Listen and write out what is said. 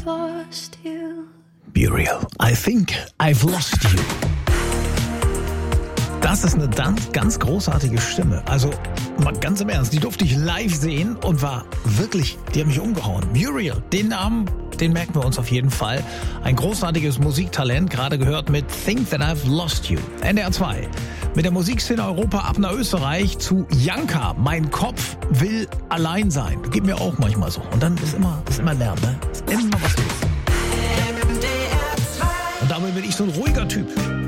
lost you. Muriel, I think I've lost you. Das ist eine ganz großartige Stimme. Also mal ganz im Ernst, die durfte ich live sehen und war wirklich, die hat mich umgehauen. Muriel, den Namen, den merken wir uns auf jeden Fall. Ein großartiges Musiktalent, gerade gehört mit Think That I've Lost You. NDR 2. Mit der Musikszene Europa ab nach Österreich zu Janka. Mein Kopf will allein sein. Geht mir auch manchmal so. Und dann ist immer Lärm, ne? Ist immer was los. Und dabei bin ich so ein ruhiger Typ.